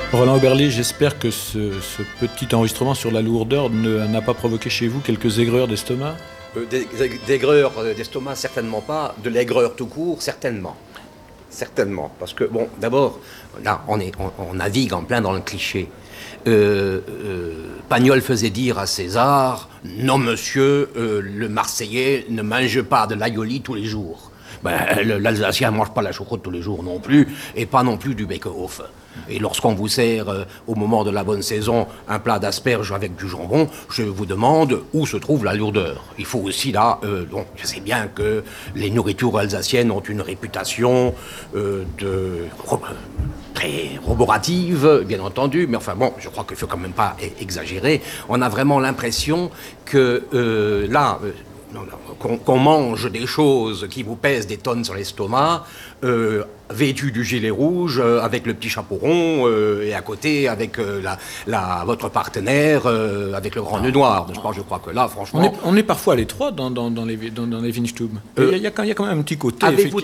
Roland Oberly, j'espère que ce petit enregistrement sur la lourdeur n'a pas provoqué chez vous quelques aigreurs d'estomac. Des aigreurs d'estomac, certainement pas. De l'aigreur tout court, certainement. Certainement. Parce que, bon, d'abord, là, on navigue en plein dans le cliché. Pagnol faisait dire à César: non, monsieur, le Marseillais ne mange pas de l'aïoli tous les jours. L'Alsacien ne mange pas la choucroute tous les jours non plus, et pas non plus du bake-off. Et lorsqu'on vous sert, au moment de la bonne saison, un plat d'asperges avec du jambon, je vous demande où se trouve la lourdeur. Il faut aussi là, bon, je sais bien que les nourritures alsaciennes ont une réputation très roborative, bien entendu, mais enfin bon, je crois qu'il ne faut quand même pas exagérer. On a vraiment l'impression que qu'on mange des choses qui vous pèsent des tonnes sur l'estomac, vêtu du gilet rouge, avec le petit chapeau rond, et à côté avec votre partenaire, avec le grand nœud noir. Je crois que là, franchement... On est parfois à l'étroit dans les Weinstube. Il y a quand même un petit côté...